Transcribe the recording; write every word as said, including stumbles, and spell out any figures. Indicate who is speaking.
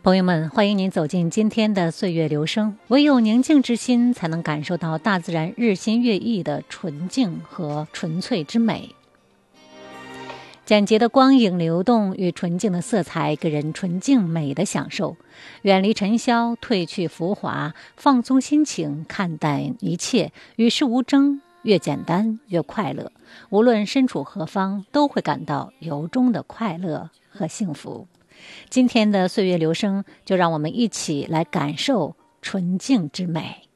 Speaker 1: 朋友们，欢迎您走进今天的岁月流声。唯有宁静之心，才能感受到大自然日新月异的纯净和纯粹之美。简洁的光影流动与纯净的色彩，给人纯净美的享受。远离尘嚣，褪去浮华，放松心情，看淡一切，与世无争，越简单越快乐。无论身处何方，都会感到由衷的快乐和幸福。今天的岁月流声，就让我们一起来感受纯净之美。